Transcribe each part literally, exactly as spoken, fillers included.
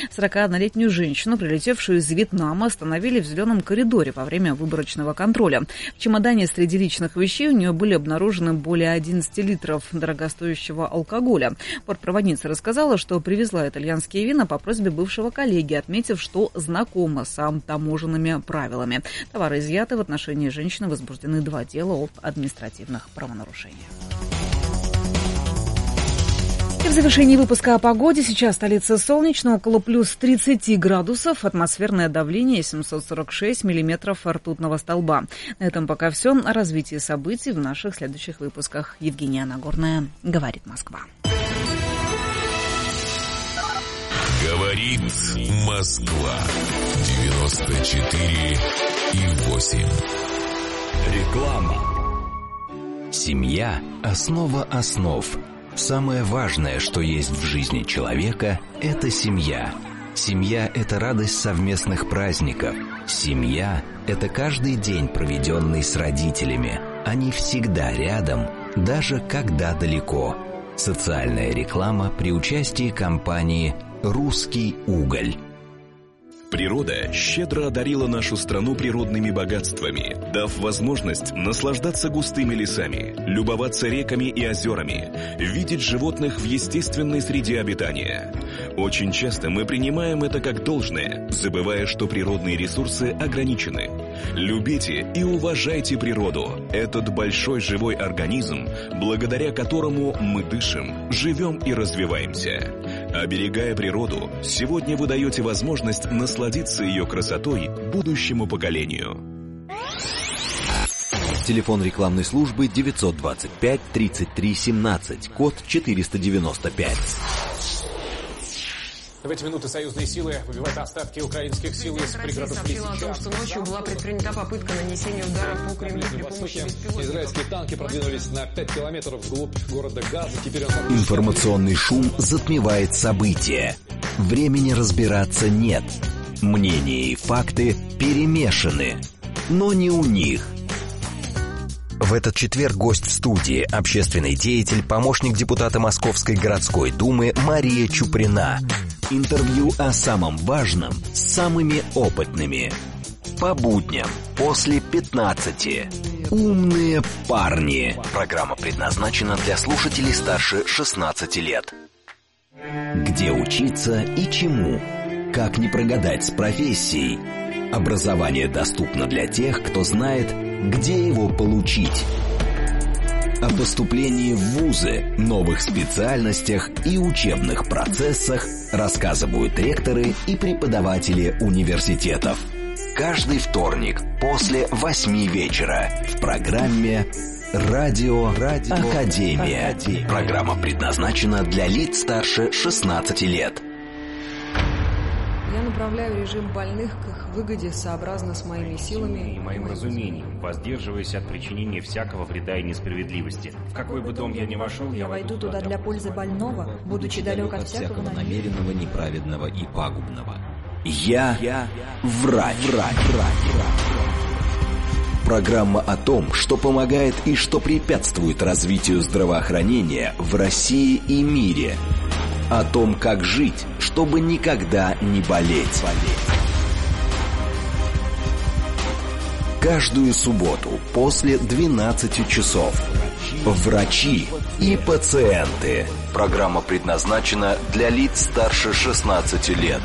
сорокаоднолетнюю женщину, прилетевшую из Вьетнама, остановили в зеленом коридоре во время выборочного контроля. В чемодане среди личных вещей у нее были обнаружены более одиннадцати литров дорогостоящего алкоголя. Бортпроводница рассказала, что привезла итальянские вина по просьбе бывшего коллеги, отметив, что знакома с таможенными правилами. Товары изъяты, в отношении женщины возбуждены два дела об административных правонарушениях. И в завершении выпуска о погоде. Сейчас столица солнечно, около плюс тридцати градусов, атмосферное давление семьсот сорок шесть миллиметров ртутного столба. На этом пока все. О развитии событий в наших следующих выпусках. Евгения Нагорная, «Говорит Москва». Говорит Москва. девяносто четыре и восемь. Реклама. Семья – основа основ. Самое важное, что есть в жизни человека – это семья. Семья – это радость совместных праздников. Семья – это каждый день, проведенный с родителями. Они всегда рядом, даже когда далеко. Социальная реклама при участии компании «Русский уголь». Природа щедро одарила нашу страну природными богатствами, дав возможность наслаждаться густыми лесами, любоваться реками и озерами, видеть животных в естественной среде обитания. Очень часто мы принимаем это как должное, забывая, что природные ресурсы ограничены. Любите и уважайте природу, этот большой живой организм, благодаря которому мы дышим, живем и развиваемся. Оберегая природу, сегодня вы даете возможность насладиться ее красотой будущему поколению. Телефон рекламной службы девятьсот двадцать пять тридцать три семнадцать, код четыреста девяносто пять. В эти минуты союзные силы выбивают остатки украинских сил из пригородов Лисичанска. Россия сообщила о том, что ночью была предпринята попытка нанесения ударов по Кремлю при помощи беспилотников. Израильские танки продвинулись на пять километров вглубь города Газа. Теперь он... Информационный шум затмевает события. Времени разбираться нет. Мнения и факты перемешаны. Но не у них. В этот четверг гость в студии, общественный деятель, помощник депутата Московской городской думы Мария Чуприна. Интервью о самом важном с самыми опытными. По будням после пятнадцати. Умные парни. Программа предназначена для слушателей старше шестнадцати лет. Где учиться и чему? Как не прогадать с профессией? Образование доступно для тех, кто знает, где его получить. О поступлении в вузы, новых специальностях и учебных процессах рассказывают ректоры и преподаватели университетов. Каждый вторник после восьми вечера в программе «Радио, Радио Академия». Академия. Программа предназначена для лиц старше шестнадцати лет. Я направляю режим больных к их выгоде сообразно с моими силами и моим разумением, воздерживаясь от причинения всякого вреда и несправедливости. В какой бы дом я ни вошел, я войду туда для пользы больного, будучи далек от всякого намеренного, неправедного и пагубного. Я, я врач. врач, врач, врач. Программа о том, что помогает и что препятствует развитию здравоохранения в России и мире. О том, как жить, чтобы никогда не болеть. Каждую субботу после двенадцати часов. Врачи и пациенты. Программа предназначена для лиц старше шестнадцати лет.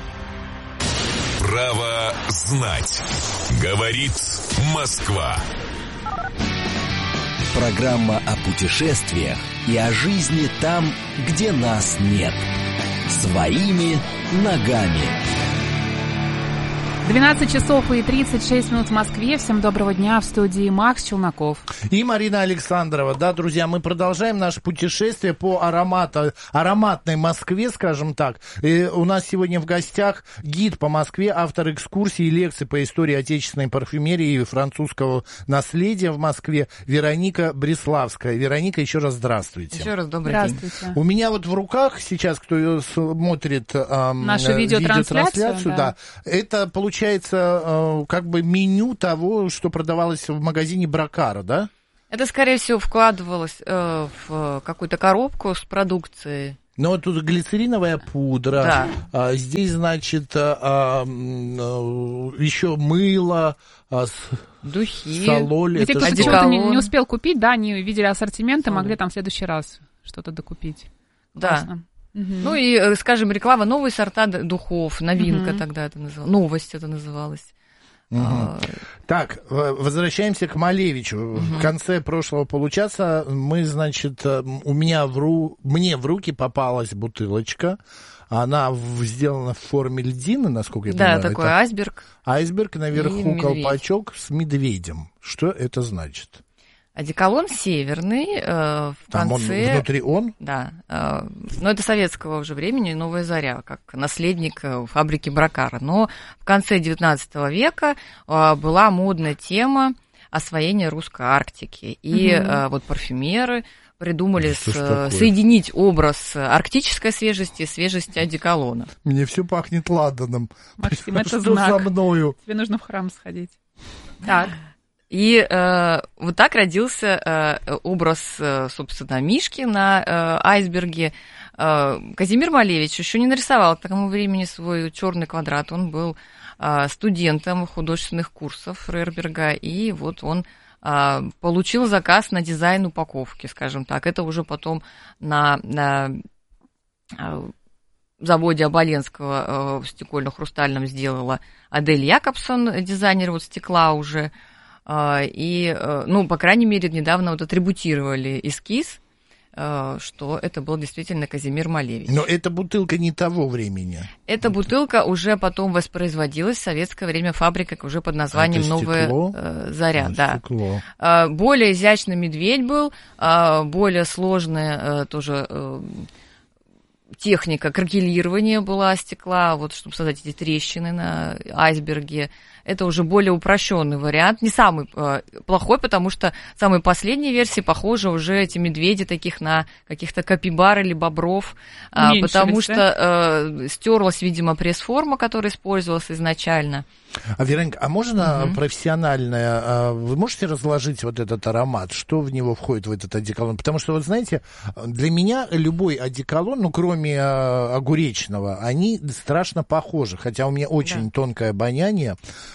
Право знать. Говорит Москва. Программа о путешествиях и о жизни там, где нас нет. Своими ногами. двенадцать часов и тридцать шесть минут в Москве. Всем доброго дня. В студии Макс Челноков. И Марина Александрова. Да, друзья, мы продолжаем наше путешествие по аромату, ароматной Москве, скажем так. И у нас сегодня в гостях гид по Москве, автор экскурсий и лекций по истории отечественной парфюмерии и французского наследия в Москве Вероника Бреславская. Вероника, еще раз здравствуйте. Еще раз добрый день. У меня вот в руках сейчас, кто смотрит эм, нашу видеотрансляцию, видеотрансляцию да. да, это получается Получается, как бы меню того, что продавалось в магазине Бракара, да? Это, скорее всего, вкладывалось э, в какую-то коробку с продукцией. Но тут глицериновая пудра, Да. а, здесь, значит, а, а, еще мыло, а, с- Духи. сололь. И те, Это кто что? чего-то не, не успел купить, да, они видели ассортимент и могли там в следующий раз что-то докупить. Да. Классно. Мгм. Ну и, э, скажем, реклама новые сорта д- духов, новинка Мгм. тогда это называлось, новость это называлось. Мгм. А, Так, в- возвращаемся к Малевичу. В конце прошлого получаса мы, значит, э, у меня в ру... мне в руки попалась бутылочка. Она в- сделана в форме льдины, насколько я Да, понимаю. такой Это айсберг. айсберг, наверху и медведь. колпачок с медведем. Что это значит? Одеколон северный, э, в Там он, конце... внутри он? Да, э, но это советского уже времени, «Новая заря», как наследник э, фабрики Бракара. Но в конце девятнадцатого века э, была модная тема освоения русской Арктики. И Мгм. э, вот парфюмеры придумали Что ж с- такое? соединить образ арктической свежести и свежести одеколона. Мне все пахнет ладаном. Максим, это Что знак. за мною? Тебе нужно в храм сходить. Так. И э, вот так родился э, образ, э, собственно, Мишки на э, айсберге. Э, Казимир Малевич еще не нарисовал к тому времени свой черный квадрат. Он был э, студентом художественных курсов Рерберга, и вот он э, получил заказ на дизайн упаковки, скажем так. Это уже потом на, на э, заводе Оболенского э, в стекольно-хрустальном сделала Адель Якобсон, дизайнер вот стекла уже. Э, и, э, ну, по крайней мере, недавно вот атрибутировали эскиз, э, что это был действительно Казимир Малевич. Но эта бутылка не того времени. Эта бутылка уже потом воспроизводилась в советское время фабрикой уже под названием Это «Новая стекло? э, заря». Это Да. стекло. Э, Более изящный медведь был, э, более сложная э, тоже э, техника кракелирования была стекла, вот чтобы создать эти трещины на айсберге. Это уже более упрощенный вариант, не самый э, плохой, потому что в самой последней версии похожи уже эти медведи таких на каких-то капибар или бобров, э, Уменьшились, потому да? что э, стерлась, видимо, пресс-форма, которая использовалась изначально. А, Вероника, а можно Мгм. профессиональное, а, вы можете разложить вот этот аромат, что в него входит, в этот одеколон? Потому что, вот знаете, для меня любой одеколон, ну, кроме а, огуречного, они страшно похожи, хотя у меня очень Да. тонкое обоняние,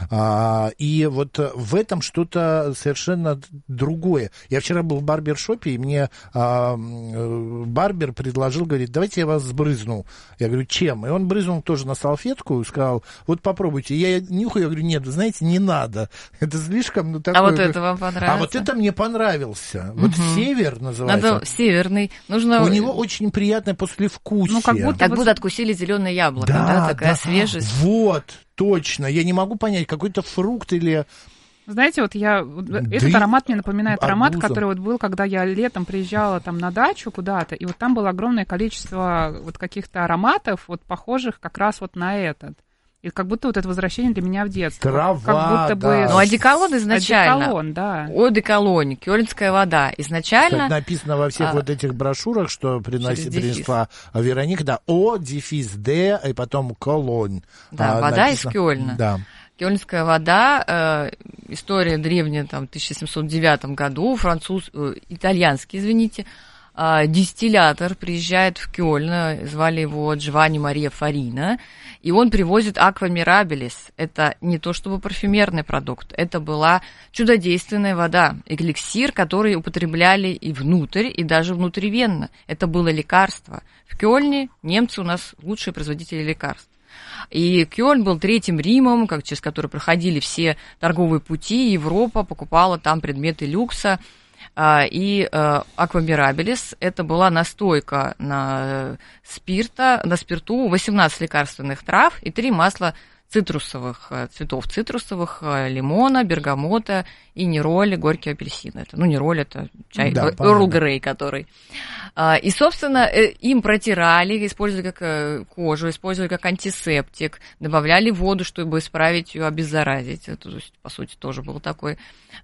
а, и вот в этом что-то совершенно другое. Я вчера был в барбершопе, и мне а, м, барбер предложил, говорит, давайте я вас сбрызну. Я говорю, чем? И он брызнул тоже на салфетку и сказал, вот попробуйте. Я нюхаю, я говорю, нет, вы знаете, не надо. Это слишком, ну, такое... А вот это вам понравилось? А вот это мне понравился. Вот Мгм. север называется. Надо северный. Нужно... У него очень приятное послевкусие. Ну, как будто Как вот- будто откусили зеленое яблоко, да, такая да. свежесть. Вот, точно. Я не могу понять, какой-то фрукт или... Знаете, вот я вот Да этот и аромат мне напоминает аромат, арбузом. который вот был, когда я летом приезжала там на дачу куда-то, и вот там было огромное количество вот каких-то ароматов, вот похожих как раз вот на этот. И как будто вот это возвращение для меня в детство. Трава, как будто бы... да. Ну, одеколон изначально. Одеколон, да. Одеколоне, кёльнская вода. Как Изначально... написано во всех а, вот этих брошюрах, что приноси- через дефис. принесла Вероника, да, О, дефис Д, и потом колонь. Да, А, вода написано- из Кёльна. Да. Кёльнская вода, э, история древняя, там, в тысяча семьсот девятом году, француз, э, итальянский, извините, э, дистиллятор приезжает в Кёльн, звали его Джованни Мария Фарина, и он привозит аква мирабилис. Это не то чтобы парфюмерный продукт, это была чудодейственная вода, эликсир, который употребляли и внутрь, и даже внутривенно. Это было лекарство. В Кёльне немцы у нас лучшие производители лекарств. И Кёльн был третьим Римом, как, через который проходили все торговые пути, Европа покупала там предметы люкса. И аква мирабилис – это была настойка на спирта, на спирту, восемнадцать лекарственных трав и три масла цитрусовых, цветов цитрусовых, лимона, бергамота и нероли, горький апельсин. Это, ну, нероль – это чай, Да, Эрл Грей, который. И, собственно, им протирали, использовали как кожу, использовали как антисептик, добавляли воду, чтобы исправить ее, обеззаразить. Это, то есть, по сути, тоже был такой.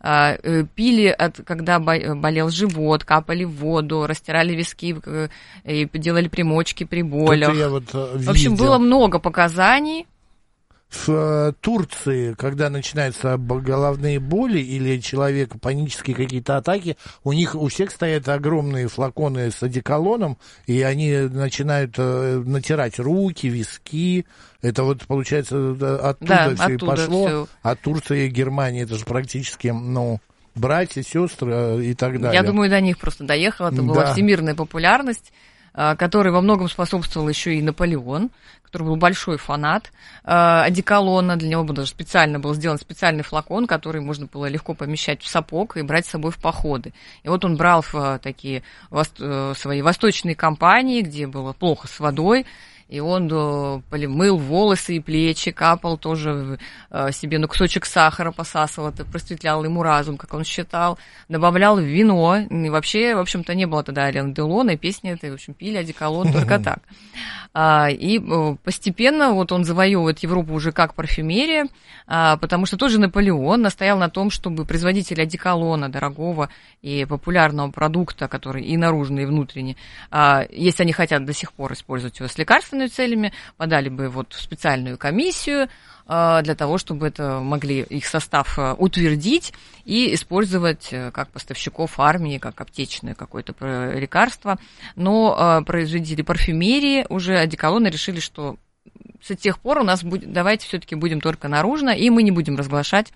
Пили, от, когда болел живот, капали в воду, растирали виски, и делали примочки при болях. Вот, в общем, видел. было много показаний. в Турции, когда начинаются головные боли или человека панические какие-то атаки, у них у всех стоят огромные флаконы с одеколоном, и они начинают натирать руки, виски. Это вот, получается, оттуда да, все и пошло. Все. А Турция и Германия, это же практически, ну, братья, сестры и так далее. Я думаю, до них просто доехала. Это была да. всемирная популярность, которой во многом способствовал еще и Наполеон, который был большой фанат э, одеколона. Для него даже специально был сделан специальный флакон, который можно было легко помещать в сапог и брать с собой в походы. И вот он брал в такие в, свои восточные компании, где было плохо с водой, и он мыл волосы и плечи, капал тоже себе на кусочек сахара, посасывал, это просветлял ему разум, как он считал, добавлял в вино, и вообще, в общем-то, не было тогда Ален Делона, и песни это, в общем, пили одеколон только так. И постепенно вот он завоевывает Европу уже как парфюмерия, потому что тоже Наполеон настоял на том, чтобы производители одеколона, дорогого и популярного продукта, который и наружный, и внутренний, если они хотят до сих пор использовать его с лекарственными целями, подали бы вот в специальную комиссию для того, чтобы это могли их состав утвердить и использовать как поставщиков армии, как аптечное какое-то лекарство. Но производители парфюмерии уже одеколона решили, что с тех пор у нас будет, давайте все-таки будем только наружно, и мы не будем разглашать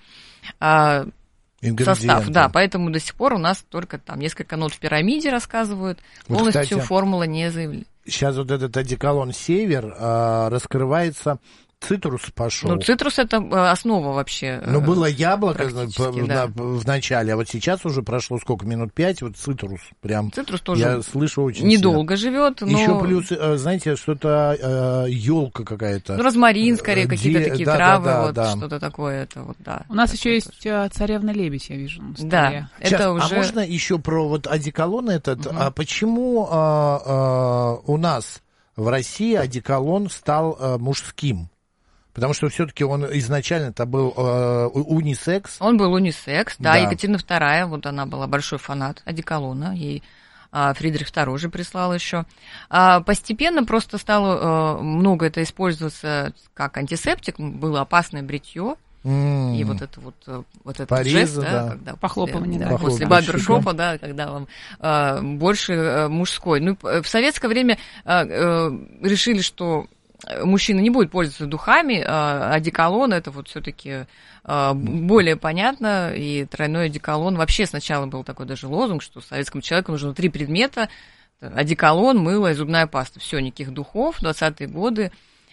состав, да, поэтому до сих пор у нас только там несколько нот в пирамиде рассказывают, вот, полностью кстати, формула не заявлена. Сейчас вот этот одеколон «Север» а, раскрывается, цитрус пошел. Ну, цитрус — это основа вообще. Ну, было яблоко в, да. в начале, а вот сейчас уже прошло сколько, минут пять, вот цитрус прям. Цитрус тоже я слышу очень недолго живет, но... Еще плюс, знаете, что-то елка какая-то. Ну, розмарин, скорее, какие-то Ди... такие да, травы, да, да, вот, да. что-то такое, это вот, да. У нас еще есть царевна лебедь, я вижу, на столе. Да, сейчас, это уже... А можно еще про вот одеколон этот, угу. а почему а, а, у нас в России одеколон стал а, мужским? Потому что все-таки он изначально-то был э, унисекс. Он был унисекс, да, да. Екатерина вторая, вот она была большой фанат одеколона, ей а, Фридрих второй же прислал еще. А, постепенно просто стало э, много это использоваться как антисептик, было опасное бритье. Mm. И вот это вот, вот этот Порезы, жест, да, да. когда похлопывание, после, да, да, после барбершопа, да, когда вам э, больше э, мужской. Ну, в советское время э, э, решили, что мужчина не будет пользоваться духами, а одеколон это вот все-таки более понятно, и тройной одеколон. Вообще сначала был такой даже лозунг, что советскому человеку нужно три предмета: одеколон, мыло и зубная паста. Все, никаких духов. В двадцатые годы,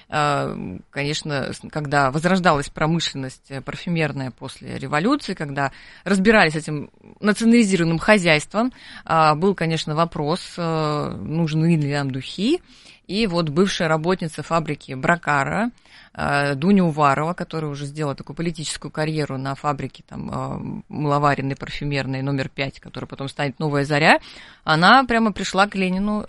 конечно, когда возрождалась промышленность парфюмерная после революции, когда разбирались с этим национализированным хозяйством, был, конечно, вопрос, нужны ли нам духи. И вот бывшая работница фабрики Бракара Дуня Уварова, которая уже сделала такую политическую карьеру на фабрике там, мыловаренной, парфюмерной номер пять, которая потом станет «Новая заря», она прямо пришла к Ленину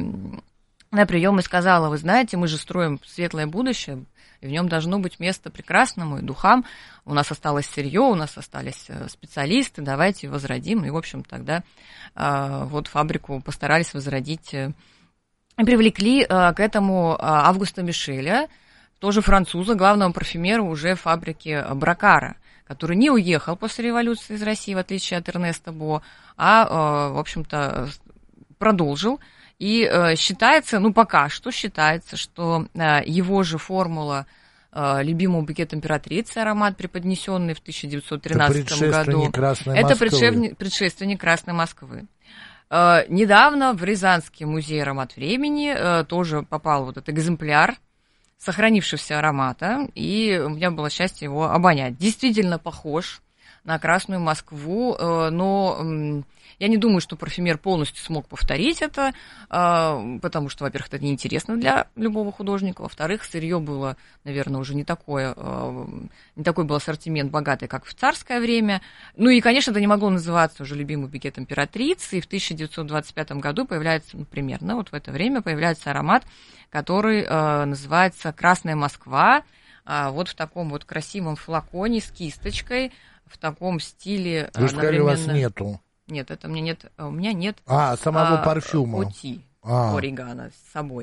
на прием и сказала: вы знаете, мы же строим светлое будущее, и в нем должно быть место прекрасному и духам. У нас осталось сырье, у нас остались специалисты, давайте возродим. И, в общем, тогда вот фабрику постарались возродить. Привлекли к этому Августа Мишеля, тоже француза, главного парфюмера уже фабрики Бракара, который не уехал после революции из России, в отличие от Эрнеста Бо, а, в общем-то, продолжил. И считается, ну пока что считается, что его же формула любимого букета императрицы, аромат, преподнесенный в тысяча девятьсот тринадцатом году, это предшественник, предшественник Красной Москвы. Uh, недавно в Рязанский музей «Аромат времени» uh, тоже попал вот этот экземпляр сохранившегося аромата, и у меня было счастье его обонять. Действительно похож на Красную Москву, uh, но um, я не думаю, что парфюмер полностью смог повторить это, uh, потому что, во-первых, это неинтересно для любого художника, во-вторых, сырье было, наверное, уже не такое, uh, не такой был ассортимент богатый, как в царское время. Ну и, конечно, это не могло называться уже любимый букет императрицы, и в тысяча девятьсот двадцать пятом году появляется, ну, примерно вот в это время появляется аромат, который uh, называется «Красная Москва», uh, вот в таком вот красивом флаконе с кисточкой, в таком стиле. Вы сказали, у вас нету. Нет, это у меня нет, у меня нет а, самого а, парфюма. Оти, а. орегано с собой.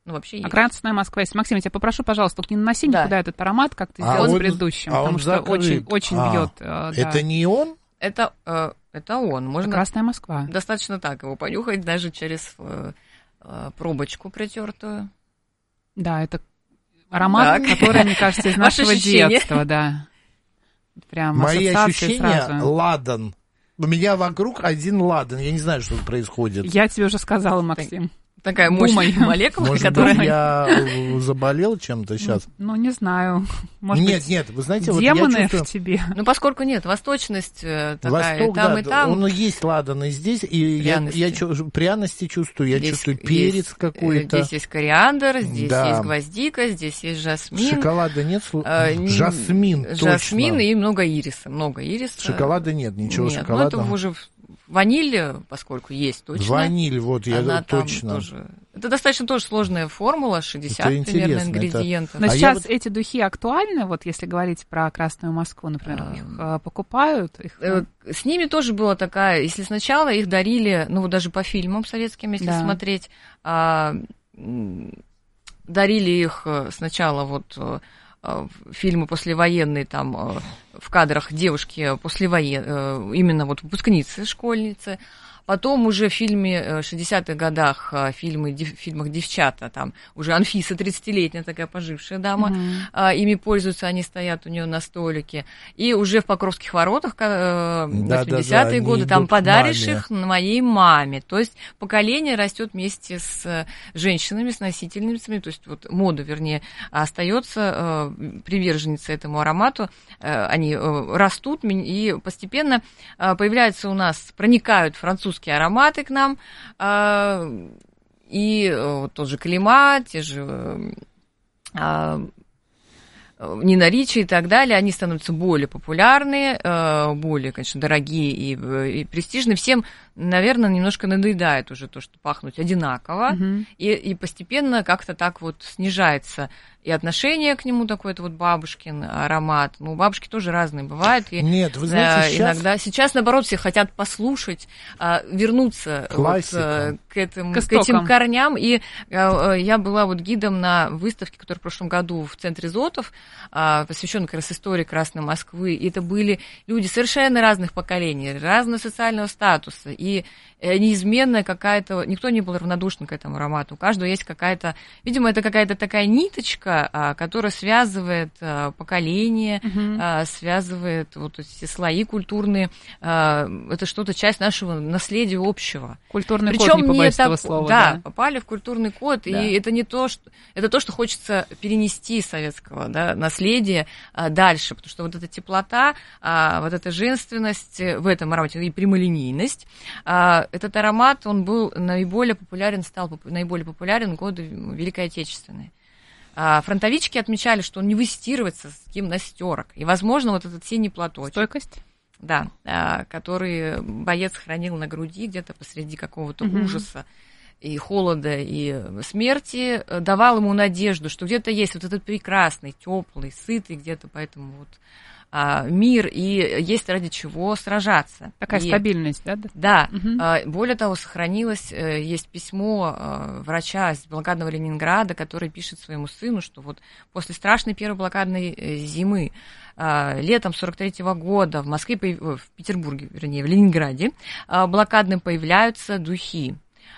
Ну, вообще а есть. красная Москва есть. Максим, я тебя попрошу, пожалуйста, только не наноси Да. никуда этот аромат, как ты А сделал он- с предыдущим, а он потому что закрыт. очень, очень А, бьет. э, да. Это не он? Это, э, это он. Можно Красная Москва. достаточно так его понюхать, даже через э, э, пробочку притертую. Да, это аромат, Так. который, мне кажется, из Ваши нашего ощущения? детства, да. Прям Мои ассоциации ощущения сразу. ладан. У меня вокруг один ладан. Я не знаю, что происходит. Я тебе уже сказала, Максим. Такая Думай. мощная молекула, Может которая... быть, я э, заболел чем-то сейчас? Ну, не знаю. Может Нет, быть, нет, вы знаете, вот я демоны чувствую... в тебе. Ну, поскольку нет, восточность э, такая, Восток, и там, да, и там. он есть ладан и здесь, и я, Пряности. я чу- пряности чувствую, я Здесь чувствую есть, перец э, какой-то. Здесь есть кориандр, здесь Да. есть гвоздика, здесь есть жасмин. Шоколада нет? слу- Э, не- Жасмин, Жасмин точно. и много ириса. Много ириса. Шоколада нет, ничего Нет, шоколада. ну это уже в- ваниль, поскольку есть точно. Ваниль, вот, я Она там точно. тоже... Это достаточно тоже сложная формула, шестьдесят Это примерно интересно, это- ингредиентов. Но А сейчас я вот- эти духи актуальны, вот если говорить про Красную Москву, например, их э, покупают? Их, Э, С ними тоже была такая, если сначала их дарили, ну вот даже по фильмам советским, если Да. смотреть, а, м, дарили их э, сначала вот э, э, фильмы послевоенные, там э, в кадрах девушки послевоенные, именно вот выпускницы, школьницы. Потом уже в фильме э, шестидесятых годах, э, фильмы, дев- в фильмах «Девчата», там уже Анфиса, тридцатилетняя такая пожившая дама, Мгм. а, ими пользуются, они стоят у нее на столике. И уже в Покровских воротах, э, Да, восьмидесятые да, да, годы, они там идут к подаришь маме. их моей маме. То есть поколение растет вместе с э, женщинами, с носительницами, то есть вот мода, вернее, остается э, приверженница этому аромату. Э, они э, растут ми- и постепенно э, появляются у нас, проникают французские ароматы к нам, э, и э, вот тот же Клима, те же э, э, Нина Ричи и так далее, они становятся более популярны, э, более, конечно, дорогие и, и престижные. Всем, наверное, немножко надоедает уже то, что пахнуть одинаково, Мгм. и, и постепенно как-то так вот снижается и отношение к нему, такой-то вот бабушкин аромат. Ну, у бабушки тоже разные бывают. И, Нет, вы знаете, э, сейчас... иногда сейчас, наоборот, все хотят послушать, э, вернуться вот, Классика. э, к, этому, К к этим истокам. корням. И э, э, я была вот гидом на выставке, которая в прошлом году в центре Зотов, э, посвященной как раз истории Красной Москвы. И это были люди совершенно разных поколений, разного социального статуса. И э, неизменная какая-то... Никто не был равнодушен к этому аромату. У каждого есть какая-то... Видимо, это какая-то такая ниточка, а, которая связывает а, поколения, Мгм. а, связывает вот эти слои культурные. А, это что-то часть нашего наследия общего. Культурный код, Причем не не побоюсь этого так, слова. да, Да. попали в культурный код, Да. и это не то, что это то, что хочется перенести из советского, да, наследия а, дальше, потому что вот эта теплота, а, вот эта женственность в этом аромате и прямолинейность, а, этот аромат, он был наиболее популярен, стал поп- наиболее популярен в годы Великой Отечественной. А, фронтовички отмечали, что он не выстирывается с гимнастерок, и, возможно, вот этот синий платочек. Стойкость? Да, а, который боец хранил на груди где-то посреди какого-то Мгм. ужаса и холода, и смерти, э, давал ему надежду, что где-то есть вот этот прекрасный, теплый, сытый где-то поэтому вот а, мир, и есть ради чего сражаться. Такая И- стабильность, да? да? Да, Мгм. а, более того, сохранилось, э, есть письмо э, врача из блокадного Ленинграда, который пишет своему сыну, что вот после страшной первой блокадной э, зимы, а, летом сорок третьего года в Москве, появ- ой, в Петербурге, вернее, в Ленинграде, а, блокадным появляются духи.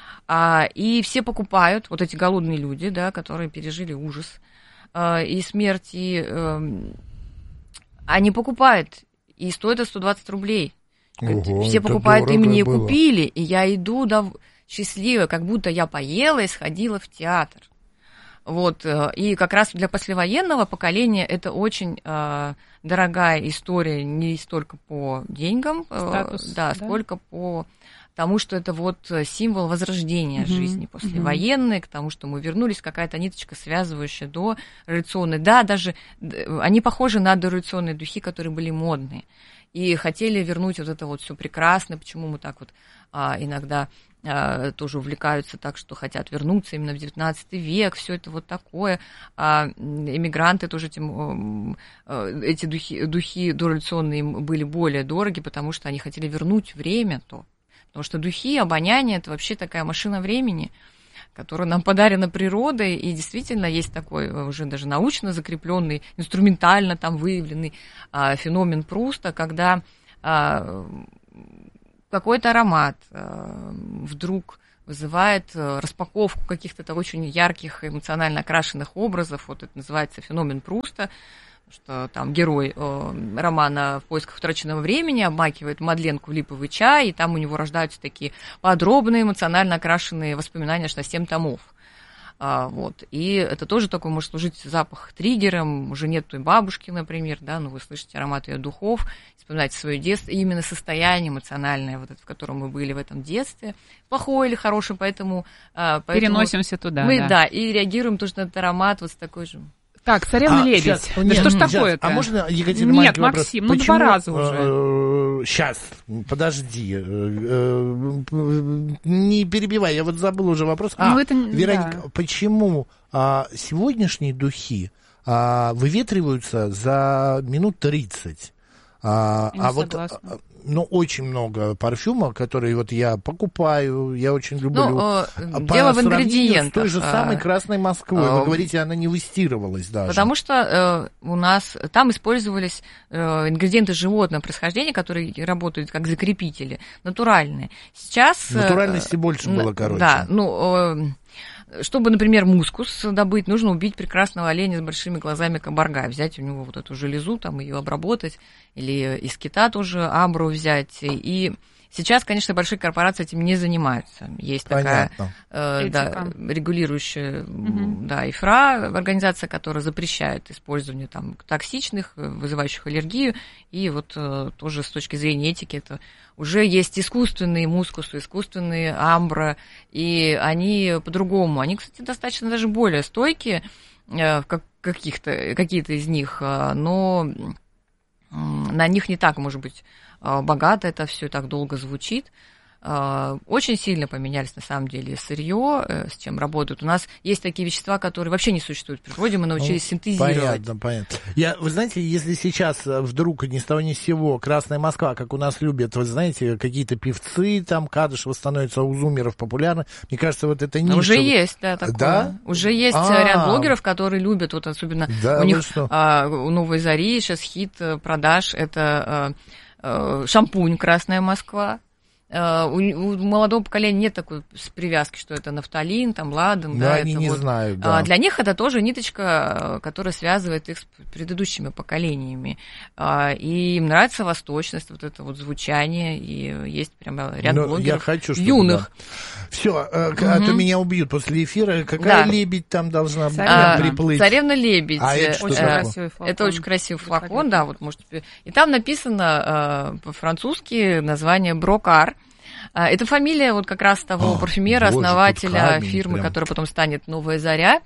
А, И все покупают, вот эти голодные люди, да, которые пережили ужас а, и смерть, и эм, они покупают, и стоит это сто двадцать рублей. Ого, Все это покупают, и дорого мне было. купили, и я иду дов... счастливая, как будто я поела и сходила в театр. Вот, э, и как раз для послевоенного поколения это очень э, дорогая история, не столько по деньгам, э, Статус, да, да? сколько по тому, что это вот символ возрождения Мгм, жизни послевоенной, к тому, что мы вернулись, какая-то ниточка, связывающая до революционной. Да, даже д- они похожи на дореволюционные духи, которые были модные. И хотели вернуть вот это вот все прекрасное, почему мы так вот а, иногда а, тоже увлекаются так, что хотят вернуться именно в девятнадцатый век, все это вот такое. А, эмигранты тоже этим, эти духи, духи дореволюционные им были более дороги, потому что они хотели вернуть время то. Потому что духи, обоняние – это вообще такая машина времени, которая нам подарена природой, и действительно есть такой уже даже научно закрепленный, инструментально там выявленный а, феномен Пруста, когда а, какой-то аромат а, вдруг вызывает распаковку каких-то очень ярких, эмоционально окрашенных образов. Вот это называется феномен Пруста, что там герой э, романа «В поисках утраченного времени» обмакивает Мадленку в липовый чай, и там у него рождаются такие подробные, эмоционально окрашенные воспоминания аж на семь томов. А, вот. И это тоже такой может служить запах триггером. Уже нет той бабушки, например, да, но вы слышите аромат ее духов, вспоминаете свое детство, и именно состояние эмоциональное, вот это, в котором мы были в этом детстве, плохое или хорошее, поэтому... поэтому переносимся туда, мы, да. да, и реагируем тоже на этот аромат вот с такой же... Так, «Царевна а, лебедь». Сейчас, да нет, что ж такое-то? А можно, Екатерина, нет, Максим, ну почему, два раза уже. Э, сейчас, подожди. Э, э, не перебивай, я вот забыл уже вопрос. А, ну, это, Вероника, да. почему а, сегодняшние духи а, выветриваются за минут тридцать? А, а вот, ну, очень много парфюма, которые вот я покупаю, я очень люблю. Ну, э, дело в ингредиентах. С той же самой Красной Москвой. Вы говорите, она не выстирывалась даже. Потому что э, у нас там использовались э, ингредиенты животного происхождения, которые работают как закрепители, натуральные. Сейчас... Натуральности э, больше было, короче. Да, ну... Э, Чтобы, например, мускус добыть, нужно убить прекрасного оленя с большими глазами кабарга, взять у него вот эту железу, там ее обработать, или из кита тоже абру взять. И сейчас, конечно, большие корпорации этим не занимаются. Есть такая э, да, регулирующая угу. да, ИФРА, организация, которая запрещает использование там, токсичных, вызывающих аллергию. И вот э, тоже с точки зрения этики это уже есть искусственные мускусы, искусственные амбра, и они по-другому. Они, кстати, достаточно даже более стойкие, э, как каких-то, какие-то из них, э, но э, на них не так, может быть, богато это все так долго звучит. Очень сильно поменялись, на самом деле, сырье, с чем работают. У нас есть такие вещества, которые вообще не существуют в природе, мы научились ну, синтезировать. Понятно, понятно. Я, вы знаете, если сейчас вдруг ни с того ни с сего «Красная Москва», как у нас любят, вы знаете, какие-то певцы, там, Кадышева становится, у зумеров популярны, мне кажется, вот это ниша. Уже есть, да, такое. Да? Уже есть А-а-а. ряд блогеров, которые любят, вот особенно да, у них, а, у «Новой зари» сейчас хит продаж, это а, шампунь «Красная Москва». Uh, у, у молодого поколения нет такой привязки, что это нафталин, там, ладан. Да, да, они это не вот, знают, да. uh, для них это тоже ниточка, которая связывает их с предыдущими поколенениями. Uh, и им нравится восточность, вот это вот звучание, и есть прямо ряд Но блогеров я хочу, чтобы, юных. Да. Все, uh, угу. а то меня убьют после эфира. Какая да. лебедь там должна uh, приплыть? «Царевна-лебедь». А это, очень красивый флакон. Это очень красивый флакон, да, вот можете... И там написано uh, по-французски название «Брокар». Это фамилия вот как раз того О, парфюмера, боже, основателя фирмы, прям. Которая потом станет «Новая заря».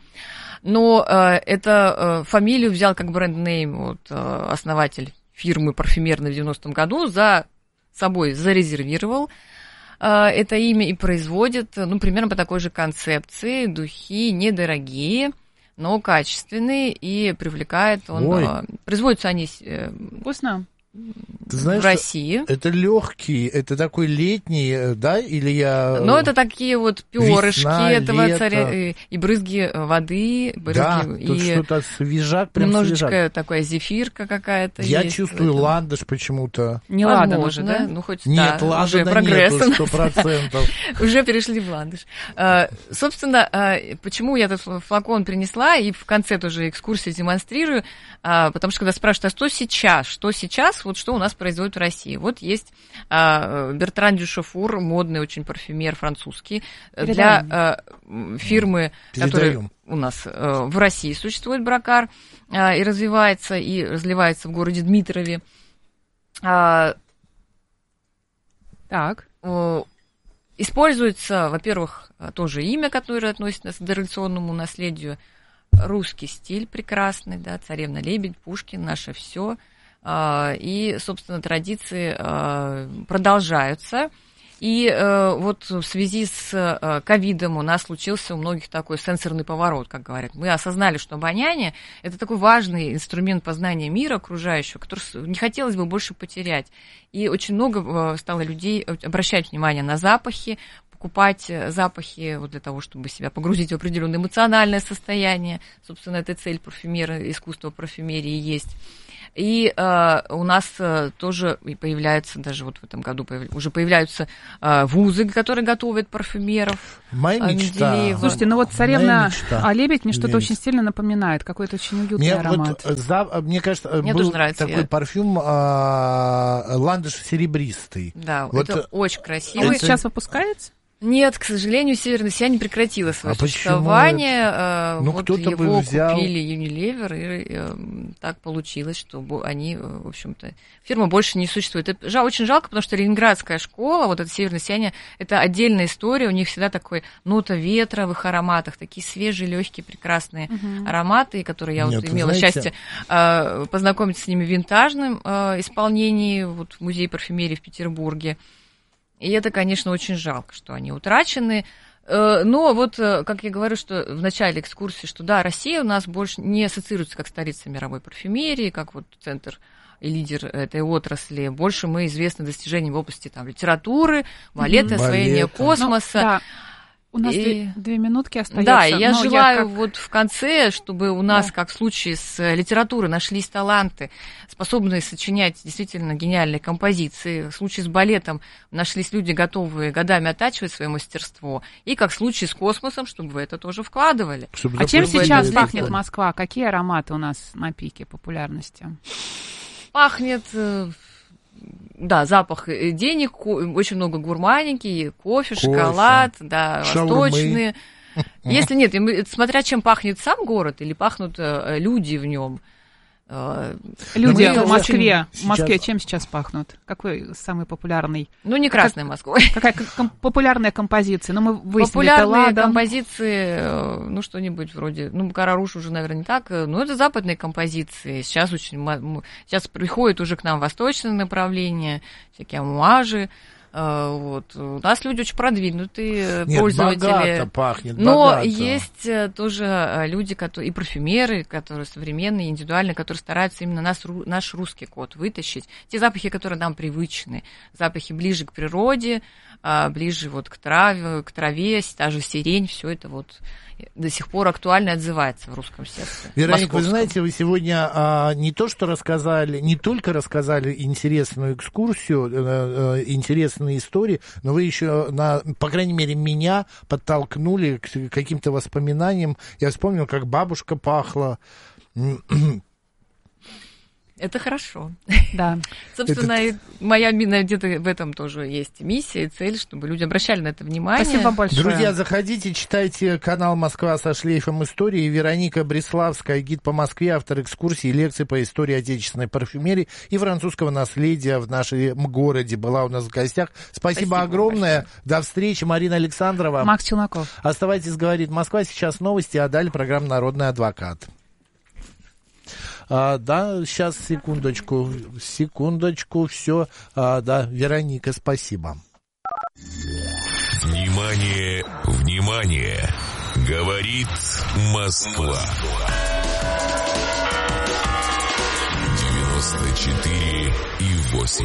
Но э, эту э, фамилию взял как бренд-нейм вот, э, основатель фирмы парфюмерной в девяностом году, за собой зарезервировал э, это имя и производит, ну, примерно по такой же концепции. Духи недорогие, но качественные, и привлекает он... Э, производятся они... Э, Вкусно. Ты знаешь, в России. Это легкий, это такой летний, да, или я... Ну, это такие вот перышки Весна, этого лето. Царя, и, и брызги воды, брызги, да, тут и что-то свежак, прям немножечко свежак. Такая зефирка какая-то. Я есть чувствую ландыш почему-то. Не ладан уже, да? Ну, хоть, Нет, да, ладана уже прогресс. Нету, сто процентов. Уже перешли в ландыш. Собственно, почему я этот флакон принесла, и в конце тоже экскурсии демонстрирую, потому что когда спрашивают, а что сейчас, что сейчас, вот что у нас производят в России. Вот есть а, Бертран Дюшефур, модный очень парфюмер французский, Передаем. для а, фирмы, Передаем. которая у нас а, в России существует, Брокар, а, и развивается, и разливается в городе Дмитрове. А, так. А, используется, во-первых, тоже имя, которое относится к дореволюционному наследию, русский стиль прекрасный, да, «Царевна-лебедь», Пушкин, наше все. И, собственно, традиции продолжаются. И вот в связи с ковидом у нас случился у многих такой сенсорный поворот, как говорят. Мы осознали, что обоняние – это такой важный инструмент познания мира окружающего, который не хотелось бы больше потерять. И очень много стало людей обращать внимание на запахи, покупать запахи вот для того, чтобы себя погрузить в определенное эмоциональное состояние. Собственно, это цель парфюмера, искусства парфюмерии есть. И э, у нас э, тоже появляются, даже вот в этом году появ... уже появляются э, вузы, которые готовят парфюмеров. Моя мечта. Менделеева. Слушайте, ну вот царевна Лебедь мне что-то очень сильно напоминает, какой-то очень уютный мне аромат. Вот, за, мне кажется, мне был такой я... парфюм э, ландыш серебристый. Да, вот это очень красивый. Он сейчас выпускается? Нет, к сожалению, «Северное сияние» прекратило свое а существование. Ну, вот кто-то его взял... купили Unilever, и э, так получилось, что они, в общем-то, фирма больше не существует. Это жал, очень жалко, потому что ленинградская школа, вот это «Северное сияние», это отдельная история, у них всегда такой нота ветра в их ароматах, такие свежие, легкие, прекрасные uh-huh. ароматы, которые я Нет, вот имела знаете... счастье э, познакомиться с ними в винтажном э, исполнении вот, в музее парфюмерии в Петербурге. И это, конечно, очень жалко, что они утрачены. Но вот, как я говорю, что в начале экскурсии, что да, Россия у нас больше не ассоциируется как столица мировой парфюмерии, как вот центр и лидер этой отрасли. Больше мы известны достижениями в области там, литературы, балета, mm-hmm. освоения космоса. Ну, да. У нас и... две, две минутки остается. Да, и я но желаю я как... вот в конце, чтобы у нас, да. как в случае с литературой, нашлись таланты, способные сочинять действительно гениальные композиции. В случае с балетом нашлись люди, готовые годами оттачивать свое мастерство. И как в случае с космосом, чтобы вы это тоже вкладывали. Чтобы а чем сейчас пахнет Москва? Какие ароматы у нас на пике популярности? Пахнет... Да, запах денег, очень много гурманики, кофе, кофе шоколад, да, шаурмы. Восточные. Если нет, смотря чем пахнет сам город или пахнут люди в нем. Люди в Москве. В Москве чем сейчас пахнут? Какой самый популярный? Ну, не Красная Москва. Какая ком- популярная композиция? Ну, мы выяснили, популярные это композиции, ну, что-нибудь вроде, ну, Караруш уже, наверное, не так, но это западные композиции. Сейчас очень, сейчас приходит уже к нам восточное направление, всякие амуажи. Вот. У нас люди очень продвинутые, Нет, пользователи. Богато пахнет, но богато. есть тоже люди, которые, и парфюмеры, которые современные, индивидуальные, которые стараются именно нас, наш русский код вытащить. Те запахи, которые нам привычны. Запахи ближе к природе, ближе вот к траве, к траве, та же сирень, все это вот до сих пор актуально и отзывается в русском сердце. Вероника, вы знаете, вы сегодня а, не то что рассказали, не только рассказали интересную экскурсию, э, э, интересные истории, но вы еще, на, по крайней мере, меня подтолкнули к каким-то воспоминаниям. Я вспомнил, как бабушка пахла. Это хорошо. Да. Собственно, это... моя где-то в этом тоже есть миссия и цель, чтобы люди обращали на это внимание. Спасибо большое. Друзья, заходите, читайте канал «Москва со шлейфом истории». Вероника Бреславская, гид по Москве, автор экскурсий и лекций по истории отечественной парфюмерии и французского наследия в нашем городе была у нас в гостях. Спасибо, Спасибо огромное. Большое. До встречи. Марина Александрова. Макс Челноков. Оставайтесь, говорит Москва. Сейчас новости, а далее программа «Народный адвокат». А, да, сейчас, секундочку, секундочку, все, а, да, Вероника, спасибо. Внимание, внимание, говорит Москва. девяносто четыре и восемь.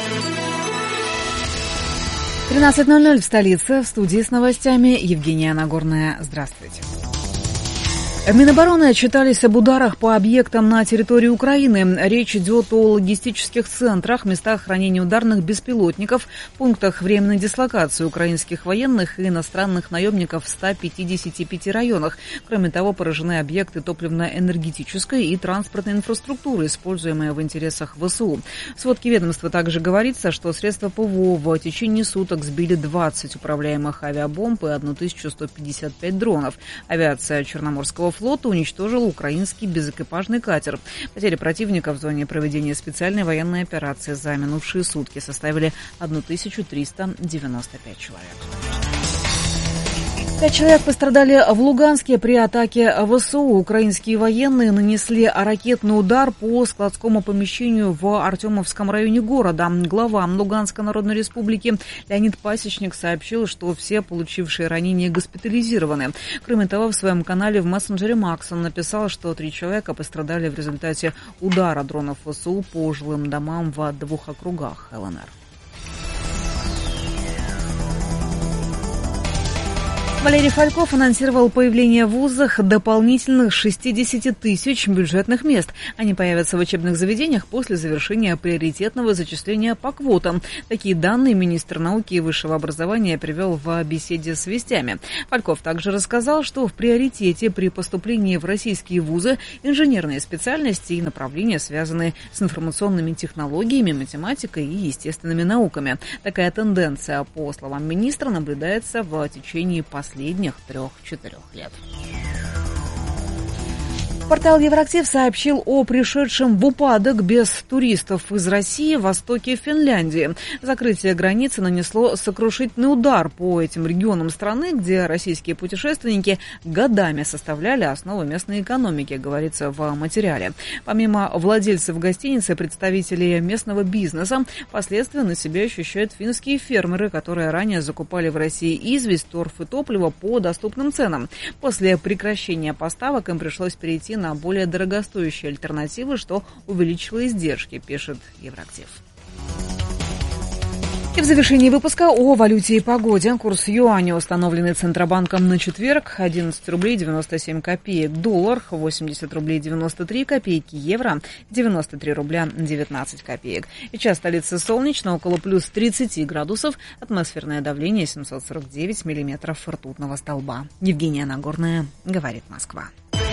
тринадцать ноль ноль в столице. В студии с новостями Евгения Нагорная. Здравствуйте. В Минобороны отчитались об ударах по объектам на территории Украины. Речь идет о логистических центрах, местах хранения ударных беспилотников, пунктах временной дислокации украинских военных и иностранных наемников в ста пятидесяти пяти районах. Кроме того, поражены объекты топливно-энергетической и транспортной инфраструктуры, используемые в интересах ВСУ. В сводке ведомства также говорится, что средства ПВО в течение суток сбили двадцать управляемых авиабомб и тысячу сто пятьдесят пять дронов. Авиация Черноморского флота уничтожила украинский безэкипажный катер. Потери противника в зоне проведения специальной военной операции за минувшие сутки составили тысячу триста девяносто пять человек. Пять человек пострадали в Луганске при атаке ВСУ. Украинские военные нанесли ракетный удар по складскому помещению в Артемовском районе города. Глава Луганской Народной Республики Леонид Пасечник сообщил, что все получившие ранения госпитализированы. Кроме того, в своем канале в мессенджере Макс он написал, что три человека пострадали в результате удара дронов ВСУ по жилым домам в двух округах ЛНР. Валерий Фальков анонсировал появление в вузах дополнительных шестьдесят тысяч бюджетных мест. Они появятся в учебных заведениях после завершения приоритетного зачисления по квотам. Такие данные министр науки и высшего образования привел в беседе с «Вестями». Фальков также рассказал, что в приоритете при поступлении в российские вузы инженерные специальности и направления, связанные с информационными технологиями, математикой и естественными науками. Такая тенденция, по словам министра, наблюдается в течение последних последних трех-четырех лет. Портал Евроактив сообщил о пришедшем в упадок без туристов из России в востоке Финляндии. Закрытие границы нанесло сокрушительный удар по этим регионам страны, где российские путешественники годами составляли основу местной экономики, говорится в материале. Помимо владельцев гостиницы, представителей местного бизнеса, последствия на себе ощущают финские фермеры, которые ранее закупали в России известь, торф и топливо по доступным ценам. После прекращения поставок им пришлось перейти на более дорогостоящие альтернативы, что увеличило издержки, пишет Евроактив. И в завершении выпуска о валюте и погоде. Курс юаня, установленный Центробанком на четверг, одиннадцать рублей девяносто семь копеек. Доллар восемьдесят рублей девяносто три копейки. Евро девяносто три рубля девятнадцать копеек. Сейчас столица солнечно, около плюс тридцать градусов. Атмосферное давление семьсот сорок девять миллиметров ртутного столба. Евгения Нагорная, говорит Москва.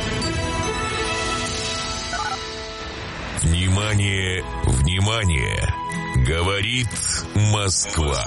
Внимание, внимание! Говорит Москва.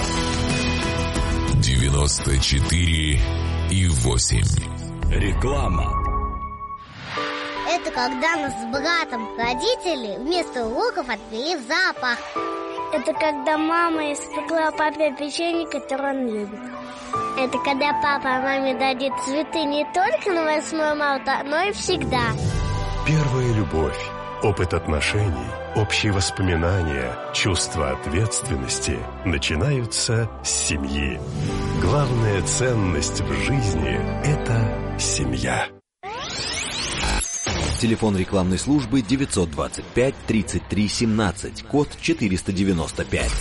девяносто четыре и восемь. Реклама. Это когда нас с братом родители вместо уроков отвели в зоопарк. Это когда мама испекла папе печенье, которое он любит. Это когда папа маме дадит цветы не только на восьмое марта, но и всегда. Первая любовь. Опыт отношений, общие воспоминания, чувство ответственности начинаются с семьи. Главная ценность в жизни – это семья. Телефон рекламной службы девятьсот двадцать пять тридцать три семнадцать, код четыреста девяносто пять.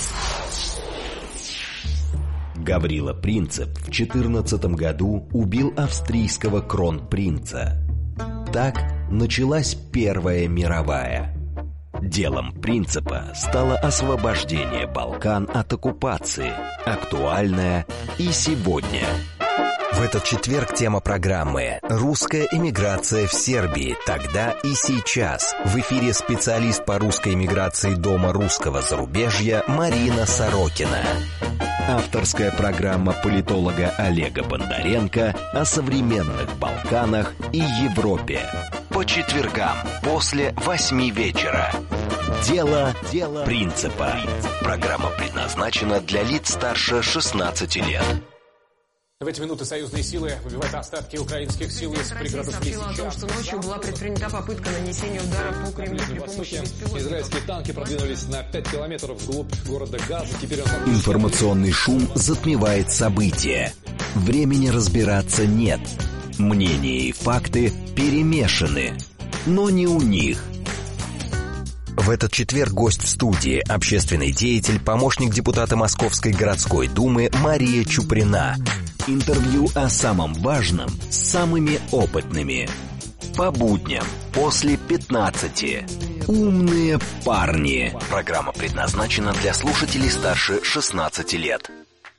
Гаврила Принцип в четырнадцатом году убил австрийского кронпринца. Так началась Первая мировая. Делом Принципа стало освобождение Балкан от оккупации, актуальное и сегодня. В этот четверг тема программы «Русская эмиграция в Сербии. Тогда и сейчас». В эфире специалист по русской эмиграции Дома русского зарубежья Марина Сорокина. Авторская программа политолога Олега Бондаренко о современных Балканах и Европе. По четвергам после восьми вечера. Дело, Дело Принципа. Программа предназначена для лиц старше шестнадцати лет. В эти минуты союзные силы выбивают остатки украинских сил из пригородов Россия сообщила о том, что ночью была предпринята попытка нанесения удара по Кремлю при помощи беспилотников. Израильские танки продвинулись на пять километров вглубь города Газа. Теперь он... Информационный шум затмевает события. Времени разбираться нет. Мнения и факты перемешаны. Но не у них. В этот четверг гость в студии, общественный деятель, помощник депутата Московской городской думы Мария Чуприна. Интервью о самом важном с самыми опытными. По будням после пятнадцати. Умные парни. Программа предназначена для слушателей старше шестнадцати лет.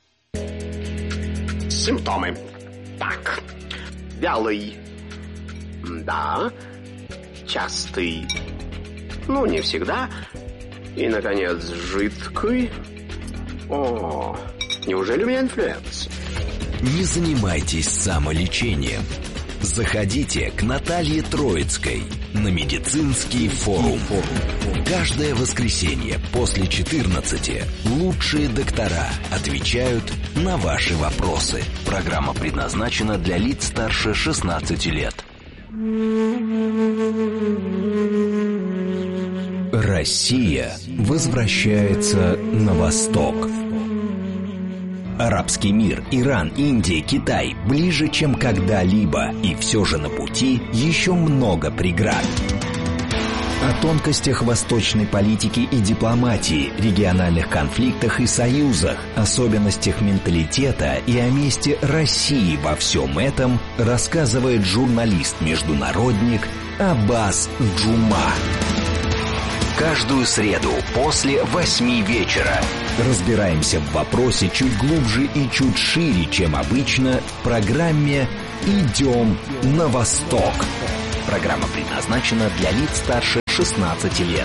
Симптомы. Так. Вялый. Да. Частый. Ну, не всегда. И, наконец, жидкий. О, неужели у меня инфлюенс? Не занимайтесь самолечением. Заходите к Наталье Троицкой на медицинский форум. Каждое воскресенье после четырнадцати лучшие доктора отвечают на ваши вопросы. Программа предназначена для лиц старше шестнадцати лет. Россия возвращается на восток. Арабский мир, Иран, Индия, Китай ближе, чем когда-либо. И все же на пути еще много преград. тонкостях восточной политики и дипломатии, региональных конфликтах и союзах, особенностях менталитета и о месте России во всем этом рассказывает журналист-международник Аббас Джума. Каждую среду после восьми вечера разбираемся в вопросе чуть глубже и чуть шире, чем обычно, в программе «Идем на восток». Программа предназначена для лиц старше шестнадцати лет.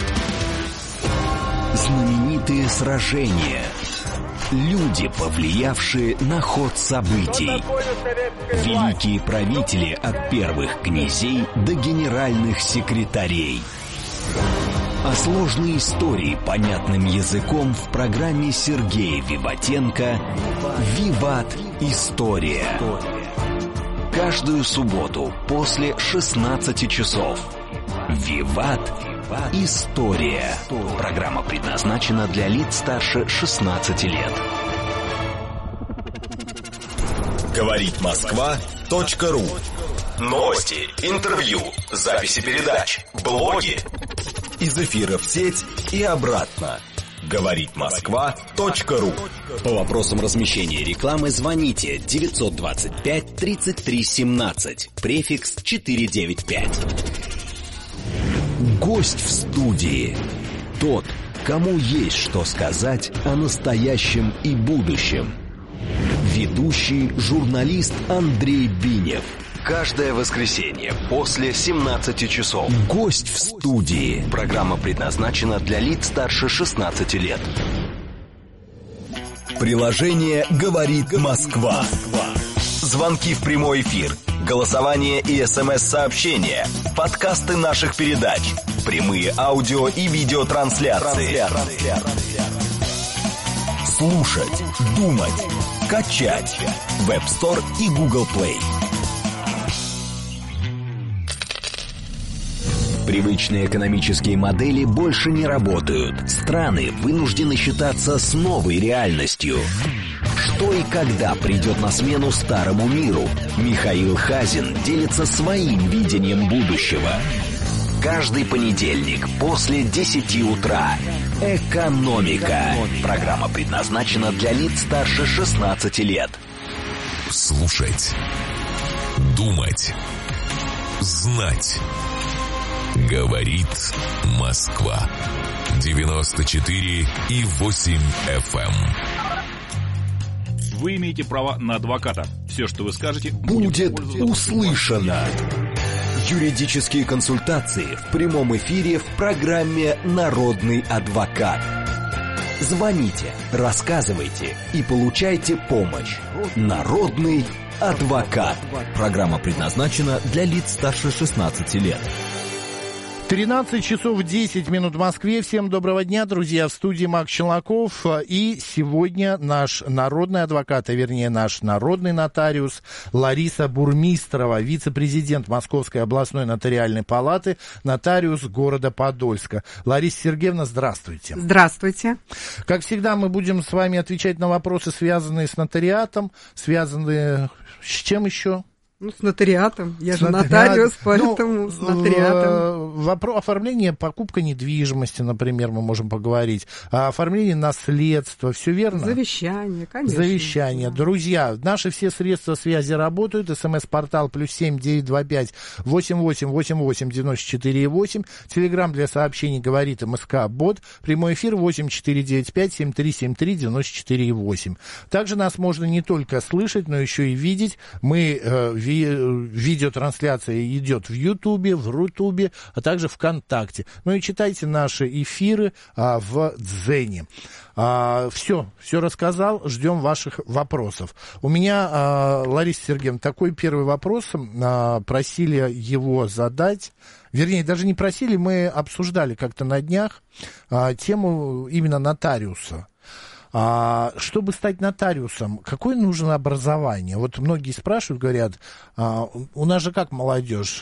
Знаменитые сражения. Люди, повлиявшие на ход событий. Великие правители от первых князей до генеральных секретарей. А сложные истории понятным языком в программе Сергея Виватенко «Виват. История». Каждую субботу после шестнадцати часов. «Виват. История». Программа предназначена для лиц старше шестнадцати лет. Говорит Москва. .ру. Новости, интервью, записи передач, блоги. Из эфира в сеть и обратно. Говорит Москва. .ру. По вопросам размещения рекламы звоните девятьсот двадцать пять тридцать три семнадцать, префикс четыреста девяносто пять. Гость в студии. Тот, кому есть что сказать о настоящем и будущем. Ведущий журналист Андрей Бинев. Каждое воскресенье после семнадцати часов. Гость в студии. Программа предназначена для лиц старше шестнадцати лет. Приложение «Говорит Москва». Звонки в прямой эфир, голосование и смс-сообщения, подкасты наших передач, прямые аудио и видеотрансляции. Слушать, думать, качать. Web Store и Google Play. Привычные экономические модели больше не работают. Страны вынуждены считаться с новой реальностью. Что и когда придет на смену старому миру? Михаил Хазин делится своим видением будущего. Каждый понедельник после десяти утра. «Экономика». Программа предназначена для лиц старше шестнадцати лет. Слушать, думать, знать. Говорит Москва. девяносто четыре и восемь эф эм. Вы имеете право на адвоката. Все, что вы скажете, будет услышано. Юридические консультации в прямом эфире в программе «Народный адвокат». Звоните, рассказывайте и получайте помощь. «Народный адвокат». Программа предназначена для лиц старше шестнадцати лет. тринадцать часов десять минут в Москве. Всем доброго дня, друзья. В студии Макс Челноков. И сегодня наш народный адвокат, а вернее наш народный нотариус Лариса Бурмистрова, вице-президент Московской областной нотариальной палаты, нотариус города Подольска. Лариса Сергеевна, здравствуйте. Здравствуйте. Как всегда, мы будем с вами отвечать на вопросы, связанные с нотариатом, связанные с чем еще? Ну, с нотариатом. Я с же нотариат... нотариус, поэтому ну, с нотариатом. Вопрос оформления, покупка недвижимости, например, мы можем поговорить. А оформление наследства, все верно? Завещание, конечно. Завещание. Да. Друзья, наши все средства связи работают. СМС-портал плюс семь девятьсот двадцать пять восемьдесят восемь восемьдесят восемь девяносто четыре восемь. Телеграм для сообщений говорит МСК-бот. Прямой эфир восемь четыре девять пять семь три семь три девяносто четыре восемь. Также нас можно не только слышать, но еще и видеть. Мы э, видеотрансляция идет в Ютубе, в Рутубе, а также ВКонтакте. Ну и читайте наши эфиры а, в Дзене. А, все, все рассказал, ждем ваших вопросов. У меня, а, Лариса Сергеевна, такой первый вопрос. А, просили его задать. Вернее, даже не просили, мы обсуждали как-то на днях а, тему именно нотариуса. А, чтобы стать нотариусом, какое нужно образование? Вот многие спрашивают, говорят, а, у нас же как молодежь,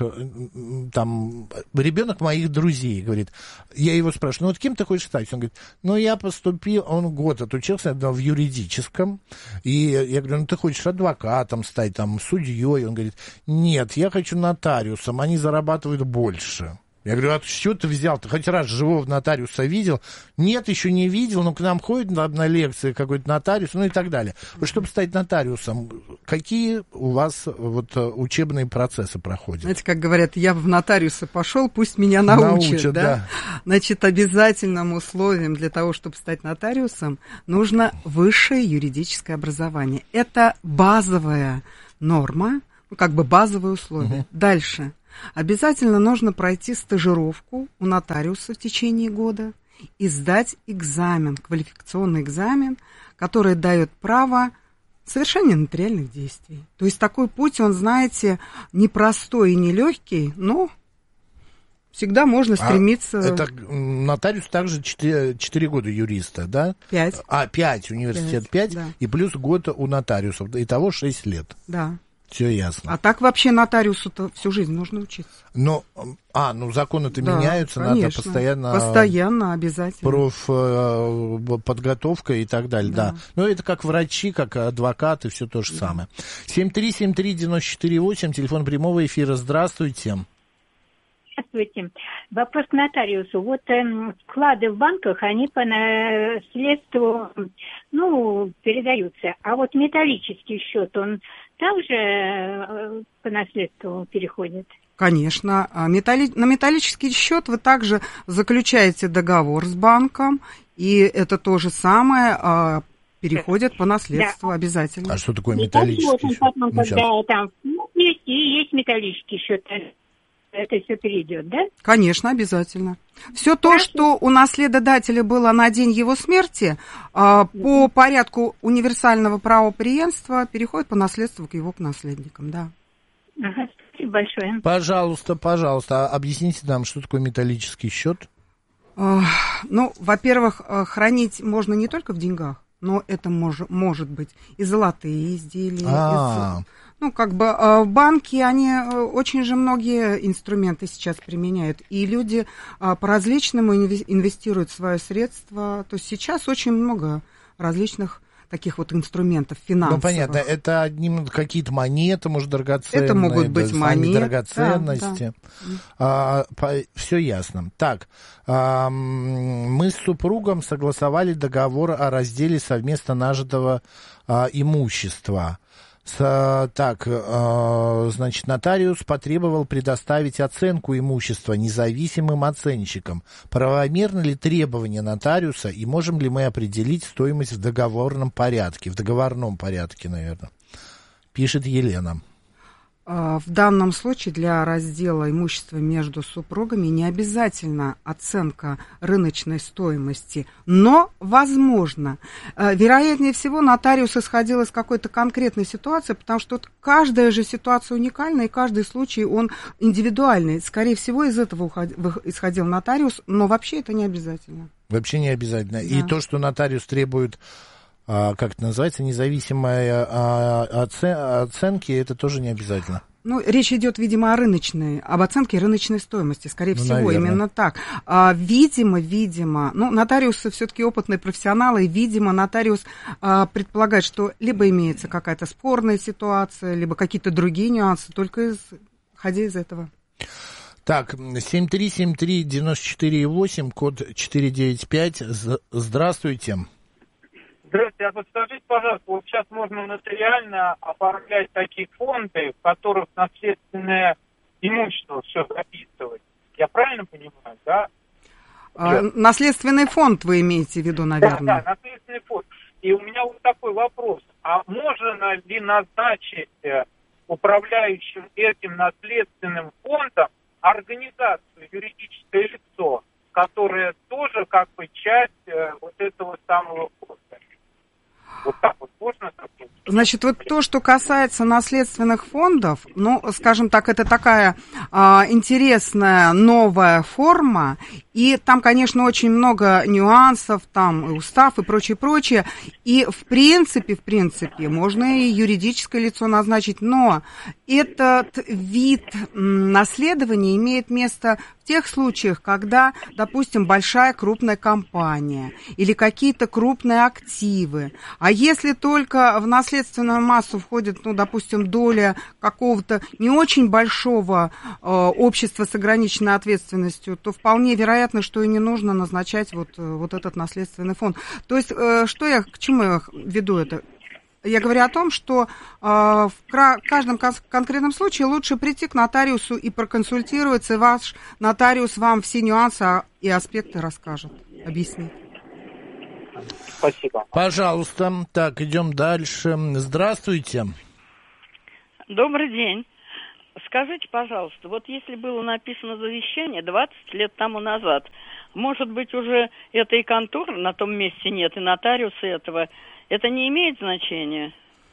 там, ребенок моих друзей, говорит, я его спрашиваю, ну вот кем ты хочешь стать? Он говорит, ну я поступил, он год отучился в юридическом, и я говорю, ну ты хочешь адвокатом стать, там, судьей? Он говорит, нет, я хочу нотариусом, они зарабатывают больше. Я говорю, а с чего ты взял? Ты хоть раз живого нотариуса видел? Нет, еще не видел, но к нам ходит на, на лекции какой-то нотариус, ну и так далее. Вот чтобы стать нотариусом, какие у вас вот учебные процессы проходят? Знаете, как говорят, я в нотариусы пошел, пусть меня научат. научат да? Да. Значит, обязательным условием для того, чтобы стать нотариусом, нужно высшее юридическое образование. Это базовая норма, ну, как бы базовые условия. Угу. Дальше. Обязательно нужно пройти стажировку у нотариуса в течение года и сдать экзамен, квалификационный экзамен, который дает право совершения нотариальных действий. То есть такой путь, он, знаете, непростой и нелегкий, но всегда можно стремиться... А это нотариус также четыре года юриста, да? пять. А, пять, университет пять, да. И плюс год у нотариусов, итого шесть лет. Да. Все ясно. А так вообще нотариусу-то всю жизнь нужно учиться. Но, а, ну законы-то да, меняются, конечно. Надо постоянно... Постоянно, обязательно. Профподготовка и так далее, да. да. Ну, это как врачи, как адвокаты, все то же да. самое. семь три семь три девять четыре восемь, телефон прямого эфира. Здравствуйте. Здравствуйте. Вопрос к нотариусу. Вот э, вклады в банках, они по наследству, ну, передаются. А вот металлический счет, он также э, по наследству переходит? Конечно. Металли... На металлический счет вы также заключаете договор с банком, и это то же самое э, переходит по наследству да. обязательно. А что такое металлический счет? Потом, ну, когда там ну, есть, и есть металлический счет. Это все перейдет, да? Конечно, обязательно. Все то, что у наследодателя было на день его смерти, по порядку универсального правопреемства переходит по наследству к его к наследникам, да. Ага, спасибо большое. Пожалуйста, пожалуйста, объясните нам, что такое металлический счет? Ну, во-первых, хранить можно не только в деньгах, но это мож, может быть и золотые изделия, А-а-а. и, ну, как бы банки, они очень же многие инструменты сейчас применяют, и люди по-различному инвестируют свои средства. То есть сейчас очень много различных таких вот инструментов финансовых. Ну, понятно, это одним какие-то монеты, может, драгоценные. Это могут быть да, монеты. Драгоценности. Да, да. А, по, все ясно. Так, а, мы с супругом согласовали договор о разделе совместно нажитого а, имущества. С, так, э, значит, нотариус потребовал предоставить оценку имущества независимым оценщикам. Правомерны ли требования нотариуса и можем ли мы определить стоимость в договорном порядке? В договорном порядке, наверное. Пишет Елена. В данном случае для раздела имущества между супругами не обязательно оценка рыночной стоимости, но возможно. Вероятнее всего, нотариус исходил из какой-то конкретной ситуации, потому что каждая же ситуация уникальна, и каждый случай, он индивидуальный. Скорее всего, из этого исходил нотариус, но вообще это не обязательно. Вообще не обязательно. Да. И то, что нотариус требует... А, как это называется, независимые а, оцен, оценки, это тоже не обязательно. Ну, речь идет, видимо, о рыночной, об оценке рыночной стоимости, скорее ну, всего, наверное. Именно так. А, видимо, видимо, ну, нотариусы все-таки опытные профессионалы, и, видимо, нотариус а, предполагает, что либо имеется какая-то спорная ситуация, либо какие-то другие нюансы, только исходя из этого. Так, семь три семь три девять четыре восемь, код четыре девять пять, здравствуйте. Здравствуйте, а подскажите, пожалуйста, вот сейчас можно нотариально оформлять такие фонды, в которых наследственное имущество все записывать. Я правильно понимаю, да? А, наследственный фонд вы имеете в виду, наверное? Да, да, наследственный фонд. И у меня вот такой вопрос. А можно ли назначить управляющим этим наследственным фондом организацию, юридическое лицо, которое тоже как бы часть вот этого самого фонда? Вот так вот можно? Значит, вот то, что касается наследственных фондов, ну, скажем так, это такая а, интересная новая форма, И там, конечно, очень много нюансов, там и устав, и прочее, прочее. И в принципе, в принципе, можно и юридическое лицо назначить, но этот вид наследования имеет место в тех случаях, когда, допустим, большая крупная компания или какие-то крупные активы. А если только в наследственную массу входит, ну, допустим, доля какого-то не очень большого э, общества с ограниченной ответственностью, то вполне вероятно, что и не нужно назначать вот, вот этот наследственный фонд. То есть, э, что я, к чему я веду это? Я говорю о том, что э, в кра- каждом кон- конкретном случае лучше прийти к нотариусу и проконсультироваться, и ваш нотариус вам все нюансы и аспекты расскажет, объяснит. Спасибо. Пожалуйста. Так, идем дальше. Здравствуйте. Добрый день. Скажите, пожалуйста, вот если было написано завещание двадцать лет тому назад, может быть, уже этой конторы на том месте нет, и нотариуса этого, это не имеет значения?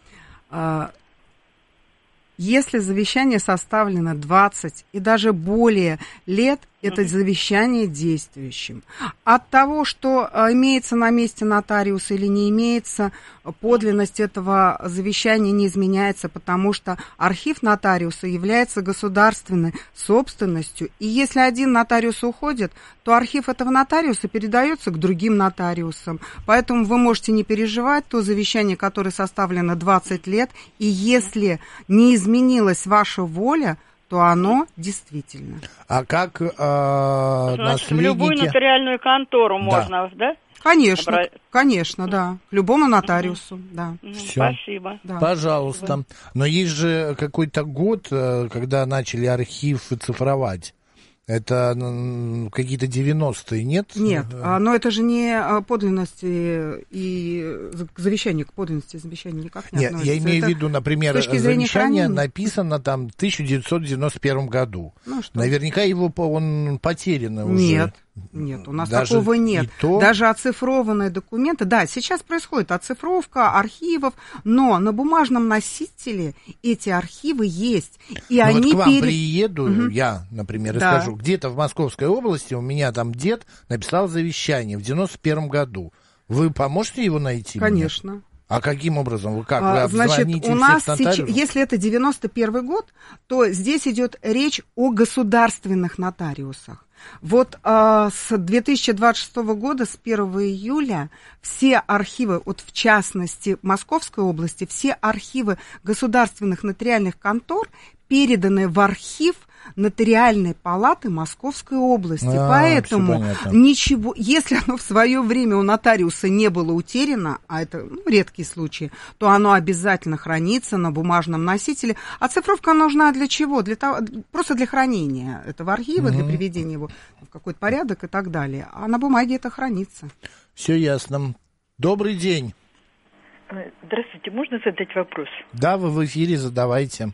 Если завещание составлено двадцать и даже более лет, это завещание действующим. От того, что имеется на месте нотариуса или не имеется, подлинность этого завещания не изменяется, потому что архив нотариуса является государственной собственностью. И если один нотариус уходит, то архив этого нотариуса передается к другим нотариусам. Поэтому вы можете не переживать, то завещание, которое составлено двадцать лет, и если не изменилась ваша воля, то оно действительно. А как э, Значит, наследники... в любую нотариальную контору да. можно, да? Конечно, Обра... конечно, да. К любому нотариусу, угу. да. Всё. Спасибо. Да. Пожалуйста. Спасибо. Но есть же какой-то год, когда начали архив цифровать. Это какие-то девяностые, нет? Нет, но это же не подлинности и к завещанию, к подлинности завещания никак не Нет, относится. я имею это в виду, например, завещание написано там в тысяча девятьсот девяносто первом году. Ну, что? Наверняка его он потеряно уже. Нет. Нет, у нас Даже такого нет. То... Даже оцифрованные документы, да, сейчас происходит оцифровка архивов, но на бумажном носителе эти архивы есть. И ну они вот к вам пере... приеду, угу. я, например, и да. скажу, где-то в Московской области у меня там дед написал завещание в девяносто первом году. Вы поможете его найти? Конечно. Мне? А каким образом? Вы как? А, Вы значит, у нас сейчас, если это девяносто первый год, то здесь идет речь о государственных нотариусах. Вот э, с две тысячи двадцать шестого года, с первого июля, все архивы, вот в частности Московской области, все архивы государственных нотариальных контор переданы в архив Нотариальной палаты Московской области. А, поэтому ничего, если оно в свое время у нотариуса не было утеряно, а это ну, редкие случаи, то оно обязательно хранится на бумажном носителе. Оцифровка нужна для чего? Для того, просто для хранения этого архива, mm-hmm. для приведения его в какой-то порядок и так далее. А на бумаге это хранится. Все ясно. Добрый день. Здравствуйте, можно задать вопрос? Да, вы в эфире, задавайте.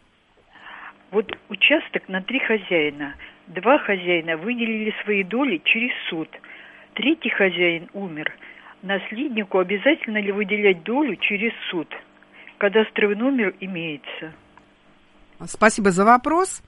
Вот участок на три хозяина. Два хозяина выделили свои доли через суд. Третий хозяин умер. Наследнику обязательно ли выделять долю через суд? Кадастровый номер имеется. Спасибо за вопрос.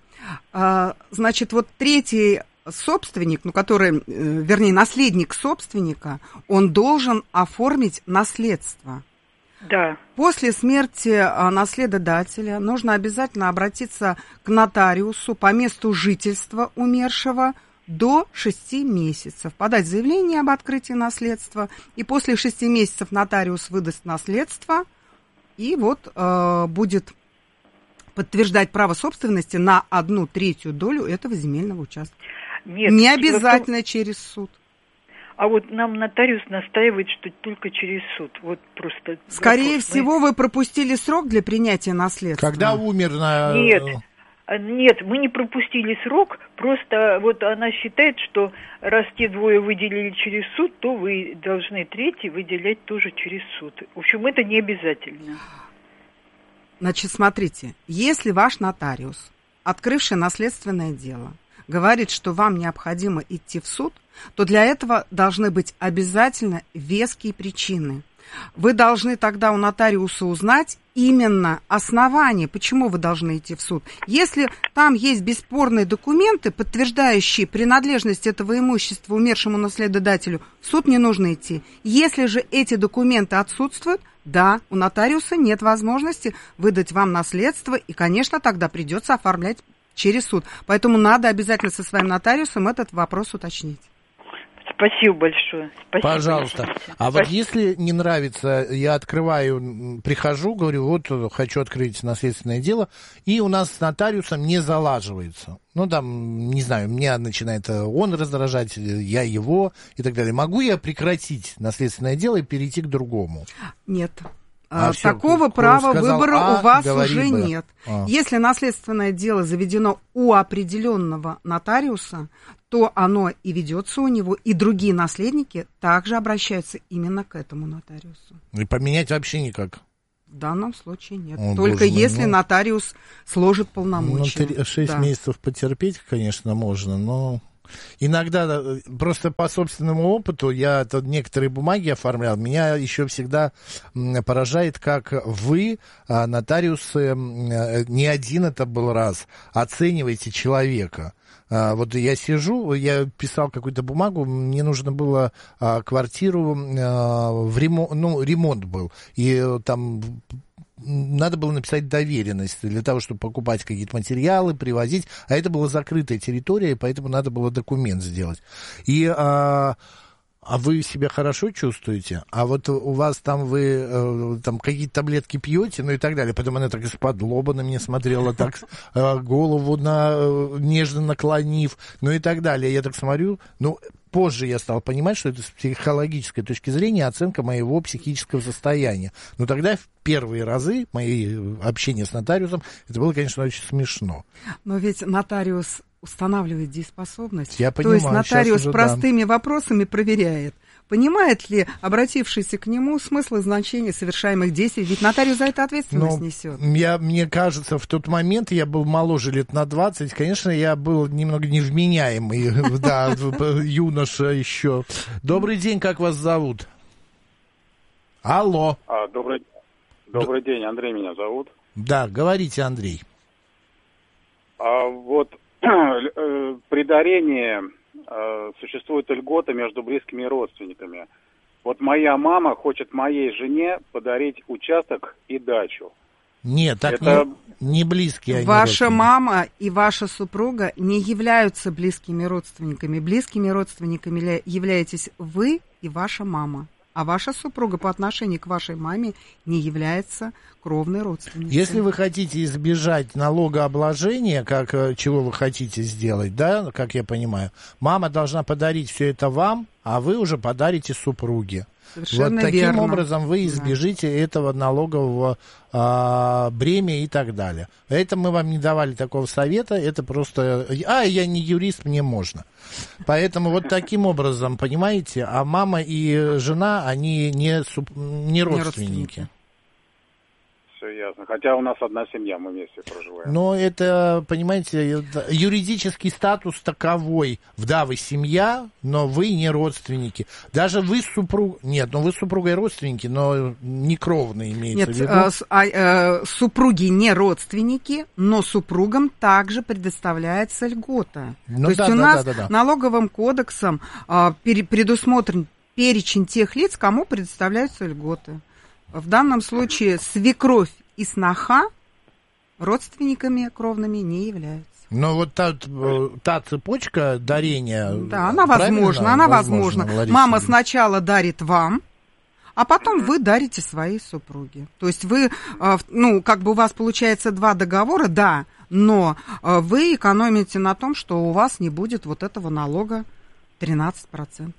Значит, вот третий собственник, ну, который, вернее, наследник собственника, он должен оформить наследство. Да. После смерти наследодателя нужно обязательно обратиться к нотариусу по месту жительства умершего до шести месяцев, подать заявление об открытии наследства, и после шести месяцев нотариус выдаст наследство, и вот э, будет подтверждать право собственности на одну третью долю этого земельного участка. Нет, не обязательно просто... через суд. А вот нам нотариус настаивает, что только через суд. Вот просто. Скорее вопрос. всего, вы пропустили срок для принятия наследства. Когда умер на... Нет, нет, мы не пропустили срок. Просто вот она считает, что раз те двое выделили через суд, то вы должны третий выделять тоже через суд. В общем, это не обязательно. Значит, смотрите, если ваш нотариус, открывший наследственное дело, говорит, что вам необходимо идти в суд, то для этого должны быть обязательно веские причины. Вы должны тогда у нотариуса узнать именно основание, почему вы должны идти в суд. Если там есть бесспорные документы, подтверждающие принадлежность этого имущества умершему наследодателю, в суд не нужно идти. Если же эти документы отсутствуют, да, у нотариуса нет возможности выдать вам наследство, и, конечно, тогда придется оформлять через суд. Поэтому надо обязательно со своим нотариусом этот вопрос уточнить. Спасибо большое. Спасибо. Пожалуйста. Большое. А вот если не нравится, я открываю, прихожу, говорю, вот хочу открыть наследственное дело, и у нас с нотариусом не залаживается. Ну, там, не знаю, меня начинает он раздражать, я его и так далее. Могу я прекратить наследственное дело и перейти к другому? Нет. А Такого все, права сказал, выбора а, у вас говори уже бы. нет. А. Если наследственное дело заведено у определенного нотариуса, то оно и ведется у него, и другие наследники также обращаются именно к этому нотариусу. И поменять вообще никак? В данном случае нет. О, Только боже мой, если ну, нотариус сложит полномочия. Ну, шесть да. месяцев потерпеть, конечно, можно, но... Иногда, просто по собственному опыту, я тут некоторые бумаги оформлял, меня еще всегда поражает, как вы, нотариусы, не один это был раз, оцениваете человека. Вот я сижу, я писал какую-то бумагу, мне нужно было квартиру в ремонт, ну, ремонт был, и там... Надо было написать доверенность для того, чтобы покупать какие-то материалы, привозить. А это была закрытая территория, и поэтому надо было документ сделать. И... А... А вы себя хорошо чувствуете? А вот у вас там вы э, там какие-то таблетки пьете, ну и так далее. Потом она так из-под лоба на меня смотрела, так э, голову на, э, нежно наклонив, ну и так далее. Я так смотрю, ну, позже я стал понимать, что это с психологической точки зрения оценка моего психического состояния. Но тогда в первые разы мои общения с нотариусом, это было, конечно, очень смешно. Но ведь нотариус устанавливает дееспособность. Я То понимаю, есть нотариус уже, простыми да. вопросами проверяет, понимает ли обратившийся к нему смысл и значение совершаемых действий, ведь нотариус за это ответственность Но несет. Я, мне кажется, в тот момент я был моложе лет на двадцать, конечно, я был немного невменяемый, да, юноша еще. Добрый день, как вас зовут? Алло. Добрый, добрый день, Андрей меня зовут. Да, говорите, Андрей. А вот при дарении э, существует льгота между близкими и родственниками. Вот моя мама хочет моей жене подарить участок и дачу. Нет, так Это... не, не близкие они. Ваша мама и ваша супруга не являются близкими родственниками. Близкими родственниками являетесь вы и ваша мама. А ваша супруга по отношению к вашей маме не является кровной родственницей. Если вы хотите избежать налогообложения, как, чего вы хотите сделать, да, как я понимаю, мама должна подарить все это вам, а вы уже подарите супруге. Совершенно вот таким верно. образом вы избежите да. этого налогового а, бремя и так далее. Это мы вам не давали такого совета, это просто... А, я не юрист, мне можно. Поэтому вот таким образом, понимаете, а мама и жена, они не, суп... не родственники. Не родственники. Все ясно. Хотя у нас одна семья, мы вместе проживаем. Но это, понимаете, это юридический статус таковой. Да, вы семья, но вы не родственники. Даже вы супруг... Нет, ну вы с супругой родственники, но не кровные имеется Нет, в виду. Нет, а, а, супруги не родственники, но супругам также предоставляется льгота. Ну, То есть да, у да, нас да, да, да. налоговым кодексом а, пере, предусмотрен перечень тех лиц, кому предоставляются льготы. В данном случае свекровь и сноха родственниками кровными не являются. Но вот та, та цепочка дарения... Да, она возможна, она возможна. Мама сначала дарит вам, а потом вы дарите своей супруге. То есть вы, ну, как бы у вас получается два договора, да, но вы экономите на том, что у вас не будет вот этого налога тринадцать процентов.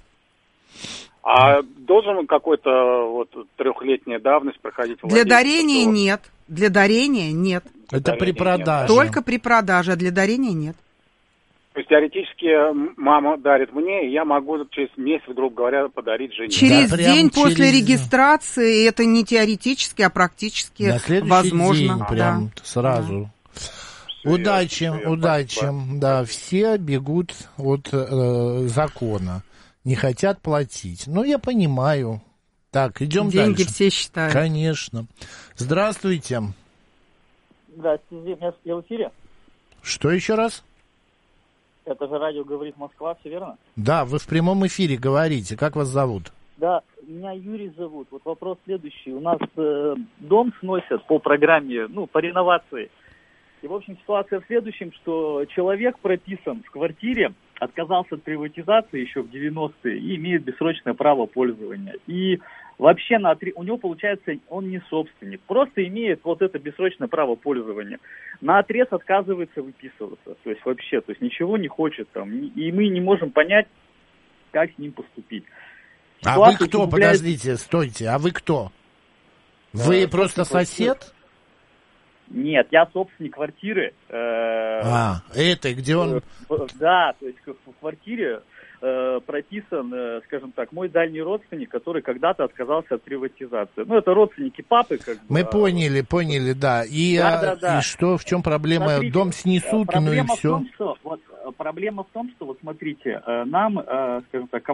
А должен какой-то вот трехлетняя давность проходить? Для дарения что? Нет. Для дарения нет. Для Это дарения при продаже. Нет, да? Только при продаже, а для дарения нет. То есть теоретически мама дарит мне, и я могу через месяц, грубо говоря, подарить жене. Через да, день через... после регистрации, это не теоретически, а практически На следующий возможно. День прям да. сразу. Да. Удачи, ясно, удачи. Да, все бегут от э, закона. Не хотят платить. Ну, я понимаю. Так, идем Деньги дальше. Деньги все считают. Конечно. Здравствуйте. Здравствуйте, я в эфире. Что еще раз? Это же радио «Говорит Москва», все верно? Да, вы в прямом эфире говорите. Как вас зовут? Да, меня Юрий зовут. Вот вопрос следующий. У нас э, дом сносят по программе, ну, по реновации. И, в общем, ситуация в следующем, что человек прописан в квартире, отказался от приватизации еще в девяностые и имеет бессрочное право пользования. И вообще на отре... у него, получается, он не собственник, просто имеет вот это бессрочное право пользования. На отрез отказывается выписываться, то есть вообще, то есть ничего не хочет там, и мы не можем понять, как с ним поступить. А Ситуация вы кто? усугубляет... Подождите, стойте, а вы кто? Вы да, просто сосед? Нет, я собственник квартиры. Э, а, этой, где он... Э, да, то есть в квартире э, прописан, э, скажем так, мой дальний родственник, который когда-то отказался от приватизации. Ну, это родственники папы, как бы. Мы поняли, поняли, да. И, да, а, да, да. и что, в чем проблема? Смотрите, дом снесут, ну и проблема все. В том, что, вот, проблема в том, что, вот смотрите, нам, скажем так,